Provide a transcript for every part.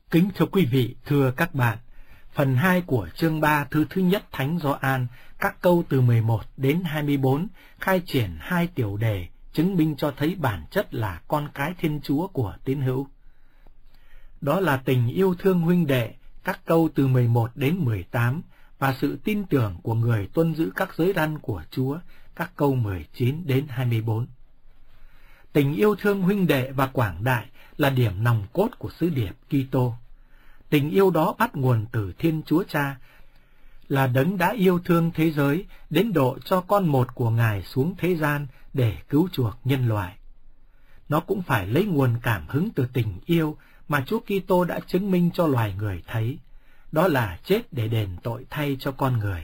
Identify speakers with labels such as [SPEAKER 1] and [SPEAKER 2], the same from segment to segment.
[SPEAKER 1] Kính thưa quý vị, thưa các bạn, phần 2 của chương 3 thư thứ nhất Thánh Gioan, các câu từ 11 đến 24, khai triển 2 tiểu đề, chứng minh cho thấy bản chất là con cái Thiên Chúa của tín hữu. Đó là tình yêu thương huynh đệ, các câu từ 11 đến 18, và sự tin tưởng của người tuân giữ các giới răn của Chúa, các câu 19 đến 24. Tình yêu thương huynh đệ và quảng đại là điểm nòng cốt của sứ điệp Kitô. Tình yêu đó bắt nguồn từ Thiên Chúa Cha, là đấng đã yêu thương thế giới đến độ cho con một của Ngài xuống thế gian để cứu chuộc nhân loại. Nó cũng phải lấy nguồn cảm hứng từ tình yêu mà Chúa Kitô đã chứng minh cho loài người thấy, đó là chết để đền tội thay cho con người.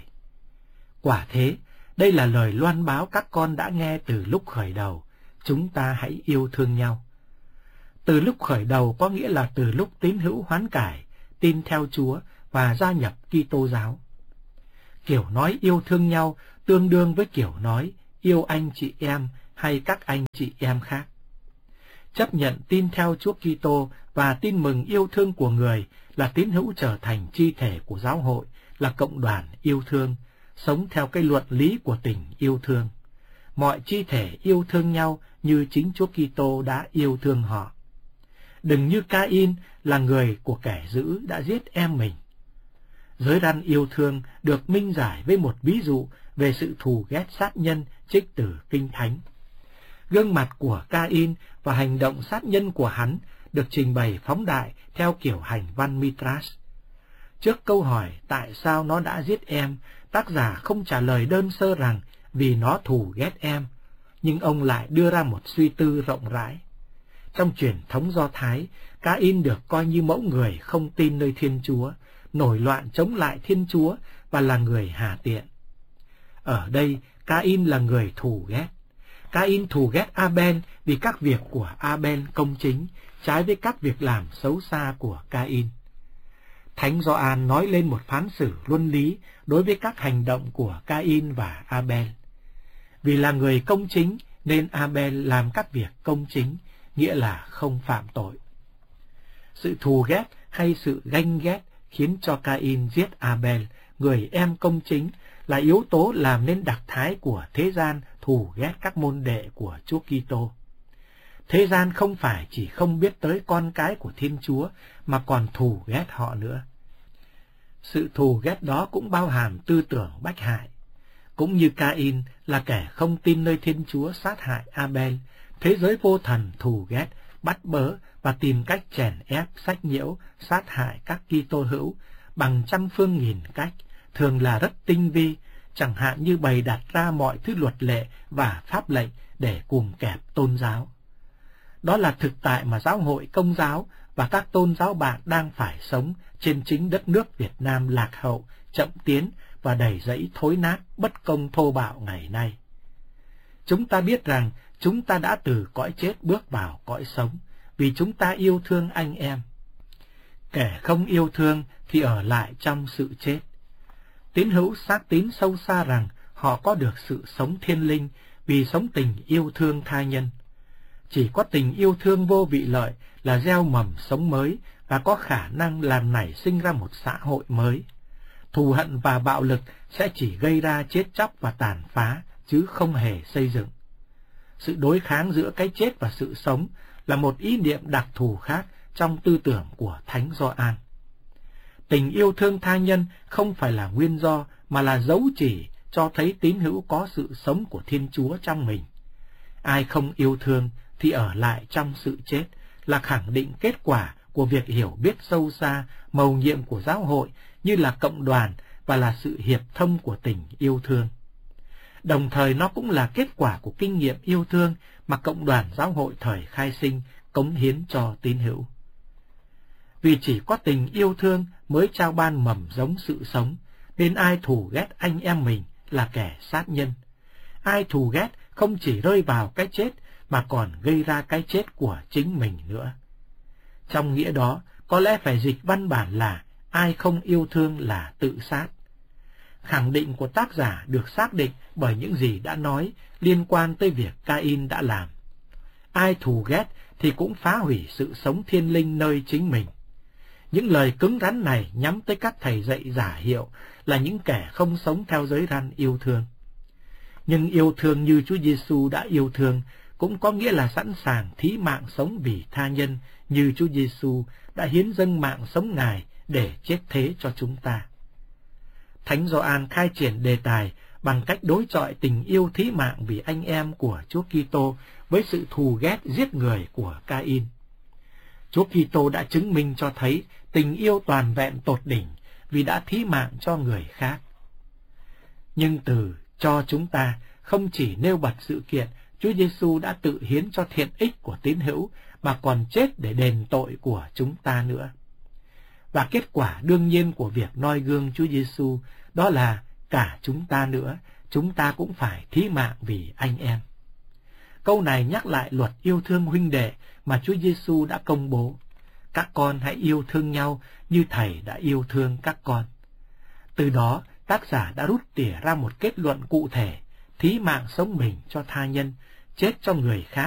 [SPEAKER 1] Quả thế, đây là lời loan báo các con đã nghe từ lúc khởi đầu, chúng ta hãy yêu thương nhau. Từ lúc khởi đầu có nghĩa là từ lúc tín hữu hoán cải, tin theo Chúa và gia nhập Kitô giáo. Kiểu nói yêu thương nhau tương đương với kiểu nói yêu anh chị em hay các anh chị em khác. Chấp nhận tin theo Chúa Kitô và tin mừng yêu thương của người là tín hữu trở thành chi thể của giáo hội, là cộng đoàn yêu thương, sống theo cái luận lý của tình yêu thương. Mọi chi thể yêu thương nhau như chính Chúa Kitô đã yêu thương họ. Đừng như Ca-in là người của kẻ dữ đã giết em mình. Giới răn yêu thương được minh giải với một ví dụ về sự thù ghét sát nhân trích từ Kinh Thánh. Gương mặt của Ca-in và hành động sát nhân của hắn được trình bày phóng đại theo kiểu hành văn Mitras. Trước câu hỏi tại sao nó đã giết em, tác giả không trả lời đơn sơ rằng vì nó thù ghét em, nhưng ông lại đưa ra một suy tư rộng rãi. Trong truyền thống Do Thái, Ca-in được coi như mẫu người không tin nơi Thiên Chúa, nổi loạn chống lại Thiên Chúa và là người hà tiện. Ở đây, Ca-in là người thù ghét. Ca-in thù ghét A-ben vì các việc của A-ben công chính, trái với các việc làm xấu xa của Ca-in. Thánh Gioan nói lên một phán xử luân lý đối với các hành động của Ca-in và A-ben. Vì là người công chính nên A-ben làm các việc công chính, nghĩa là không phạm tội. Sự thù ghét hay sự ganh ghét khiến cho Ca-in giết A-ben, người em công chính, là yếu tố làm nên đặc thái của thế gian thù ghét các môn đệ của Chúa Kitô. Thế gian không phải chỉ không biết tới con cái của Thiên Chúa mà còn thù ghét họ nữa. Sự thù ghét đó cũng bao hàm tư tưởng bách hại. Cũng như Ca-in là kẻ không tin nơi Thiên Chúa sát hại A-ben, thế giới vô thần thù ghét, bắt bớ và tìm cách chèn ép, sách nhiễu, sát hại các Kitô hữu bằng trăm phương nghìn cách, thường là rất tinh vi, chẳng hạn như bày đặt ra mọi thứ luật lệ và pháp lệnh để cùm kẹp tôn giáo. Đó là thực tại mà giáo hội Công giáo và các tôn giáo bạn đang phải sống trên chính đất nước Việt Nam lạc hậu, chậm tiến và đầy rẫy thối nát, bất công thô bạo ngày nay. Chúng ta biết rằng chúng ta đã từ cõi chết bước vào cõi sống, vì chúng ta yêu thương anh em. Kẻ không yêu thương thì ở lại trong sự chết. Tín hữu xác tín sâu xa rằng họ có được sự sống thiên linh vì sống tình yêu thương tha nhân. Chỉ có tình yêu thương vô vị lợi là gieo mầm sống mới và có khả năng làm nảy sinh ra một xã hội mới. Thù hận và bạo lực sẽ chỉ gây ra chết chóc và tàn phá, chứ không hề xây dựng. Sự đối kháng giữa cái chết và sự sống là một ý niệm đặc thù khác trong tư tưởng của Thánh Gioan. Tình yêu thương tha nhân không phải là nguyên do mà là dấu chỉ cho thấy tín hữu có sự sống của Thiên Chúa trong mình. Ai không yêu thương thì ở lại trong sự chết, là khẳng định kết quả của việc hiểu biết sâu xa mầu nhiệm của giáo hội như là cộng đoàn và là sự hiệp thông của tình yêu thương. Đồng thời nó cũng là kết quả của kinh nghiệm yêu thương mà cộng đoàn giáo hội thời khai sinh cống hiến cho tín hữu. Vì chỉ có tình yêu thương mới trao ban mầm giống sự sống, nên ai thù ghét anh em mình là kẻ sát nhân. Ai thù ghét không chỉ rơi vào cái chết mà còn gây ra cái chết của chính mình nữa. Trong nghĩa đó, có lẽ phải dịch văn bản là ai không yêu thương là tự sát. Khẳng định của tác giả được xác định bởi những gì đã nói liên quan tới việc Ca-in đã làm. Ai thù ghét thì cũng phá hủy sự sống thiên linh nơi chính mình. Những lời cứng rắn này nhắm tới các thầy dạy giả hiệu là những kẻ không sống theo giới răn yêu thương. Nhưng yêu thương như Chúa Giêsu đã yêu thương cũng có nghĩa là sẵn sàng thí mạng sống vì tha nhân, như Chúa Giêsu đã hiến dâng mạng sống Ngài để chết thế cho chúng ta. Thánh Gioan khai triển đề tài bằng cách đối chọi tình yêu thí mạng vì anh em của Chúa Kitô với sự thù ghét giết người của Ca-in. Chúa Kitô đã chứng minh cho thấy tình yêu toàn vẹn tột đỉnh vì đã thí mạng cho người khác. Nhưng từ cho chúng ta không chỉ nêu bật sự kiện Chúa Giêsu đã tự hiến cho thiện ích của tín hữu, mà còn chết để đền tội của chúng ta nữa. Và kết quả đương nhiên của việc noi gương Chúa Giêsu đó là cả chúng ta nữa, chúng ta cũng phải thí mạng vì anh em. Câu này nhắc lại luật yêu thương huynh đệ mà Chúa Giêsu đã công bố. Các con hãy yêu thương nhau như Thầy đã yêu thương các con. Từ đó, tác giả đã rút tỉa ra một kết luận cụ thể: thí mạng sống mình cho tha nhân, chết cho người khác